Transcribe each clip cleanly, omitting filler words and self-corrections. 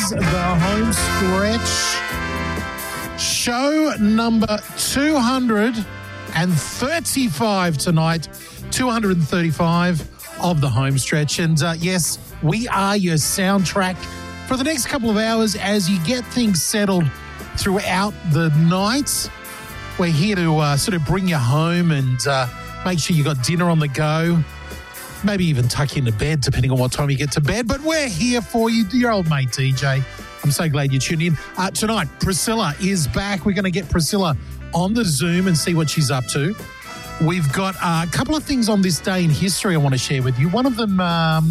is the home stretch. Show number 235 tonight. 235 of the home stretch. And yes, we are your soundtrack for the next couple of hours as you get things settled throughout the night. We're here to sort of bring you home and make sure you got dinner on the go. Maybe even tuck you into bed, depending on what time you get to bed. But we're here for you, your old mate DJ. I'm so glad you tuned in. Tonight, Priscilla is back. We're going to get Priscilla on the Zoom and see what she's up to. We've got a couple of things on this day in history I want to share with you. One of them,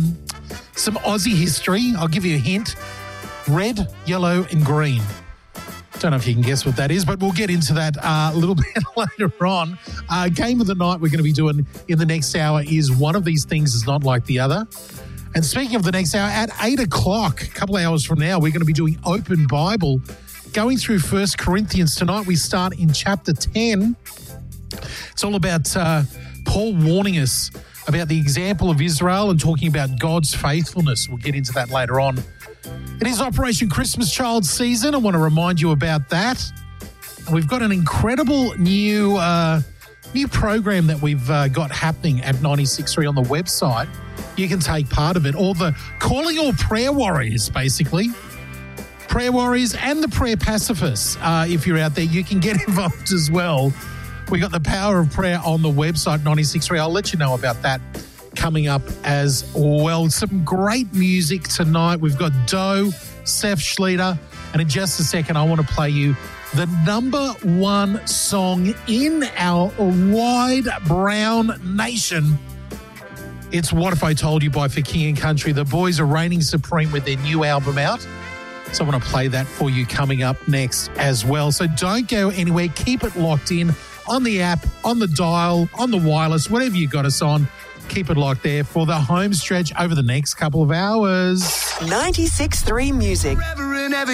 some Aussie history. I'll give you a hint. Red, yellow and green. Don't know if you can guess what that is, but we'll get into that a little bit later on. Game of the night we're going to be doing in the next hour is one of these things is not like the other. And speaking of the next hour, at 8 o'clock, a couple of hours from now, we're going to be doing Open Bible, going through 1 Corinthians. Tonight we start in chapter 10. It's all about Paul warning us about the example of Israel and talking about God's faithfulness. We'll get into that later on. It is Operation Christmas Child season. I want to remind you about that. We've got an incredible new program that we've got happening at 96.3 on the website. You can take part of it. All the calling all prayer warriors, basically. Prayer warriors and the prayer pacifists. If you're out there, you can get involved as well. We got the power of prayer on the website, 96.3. I'll let you know about that coming up as well. Some great music tonight. We've got Doe, Seth Schleter, and in just a second, I want to play you the number one song in our wide brown nation. It's What If I Told You by For King and Country. The boys are reigning supreme with their new album out. So I want to play that for you coming up next as well. So don't go anywhere. Keep it locked in on the app, on the dial, on the wireless, whatever you got us on. Keep it locked there for the home stretch over the next couple of hours. 96.3 Music. Forever and ever